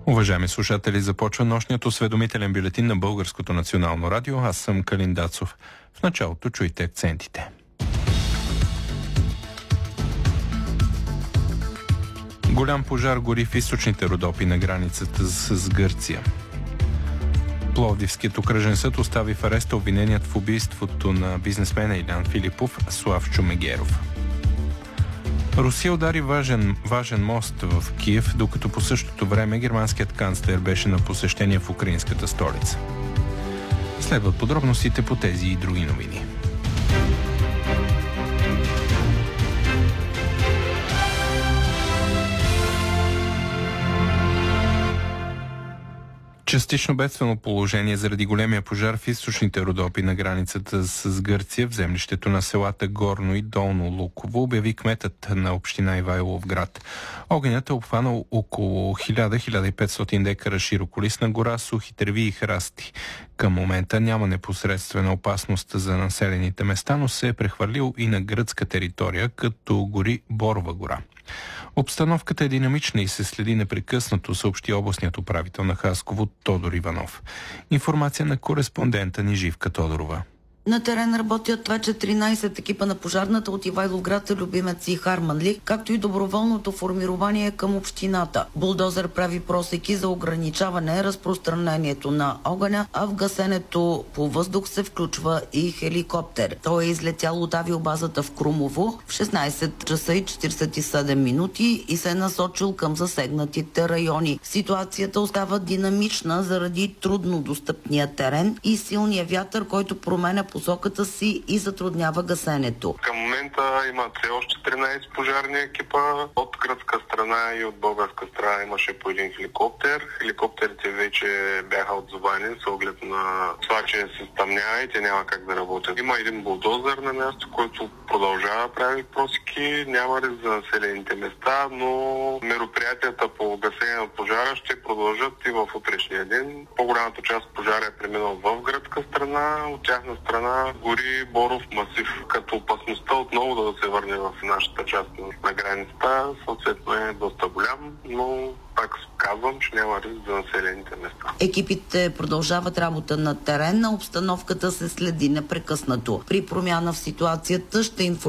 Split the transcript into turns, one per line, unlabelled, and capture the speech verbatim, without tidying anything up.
Уважаеми слушатели, започва нощният осведомителен бюлетин на Българското национално радио. Аз съм Калин Дацов. В началото чуйте акцентите. Голям пожар гори в източните Родопи на границата с Гърция. Пловдивският окръжен съд остави в ареста обвиненият в убийството на бизнесмена Илян Филипов Славчо Мегеров. Русия удари важен, важен мост в Киев, докато по същото време германският канцлер беше на посещение в украинската столица. Следват подробностите по тези и други новини. Частично бедствено положение заради големия пожар в източните Родопи на границата с Гърция в землището на селата Горно и Долно Луково обяви кметът на община Ивайловград. Огънят е обхванал около хиляда до хиляда и петстотин декара широколистна гора, сухи треви и храсти. Към момента няма непосредствена опасност за населените места, но се е прехвърлил и на гръцка територия, като гори Борова гора. Обстановката е динамична и се следи непрекъснато, съобщи областният управител на Хасково Тодор Иванов. Информация на кореспондента ни Живка Тодорова.
На терен работят вече тринайсет екипа на пожарната от Ивайловград, Любимец и Харманли, както и доброволното формирование към общината. Булдозер прави просеки за ограничаване разпространението на огъня, а в гасенето по въздух се включва и хеликоптер. Той е излетял от авиобазата в Крумово в шестнайсет часа и четирийсет и седем минути и се е насочил към засегнатите райони. Ситуацията остава динамична заради трудно достъпния терен и силния вятър, който променя посоката си и затруднява гасенето.
Към момента има все още тринайсет пожарни екипа. От гръцка страна и от българска страна имаше по един хеликоптер. Хеликоптерите вече бяха отзовани с оглед на това, че се стъмнява и те няма как да работят. Има един булдозер на място, който продължава да прави просеки. Няма риск за населените места, но мероприятията по гасене на пожара ще продължат и в утрешния ден. По-голямата част от пожара е преминал в гръцка страна, от тяхна страна гори Боров масив, като опасността отново да се върне в нашата част на границата, съответно е доста голям, но пак казвам, че няма риск за населените места.
Екипите продължават работа на терен, на обстановката се следи непрекъснато. При промяна в ситуацията ще информираме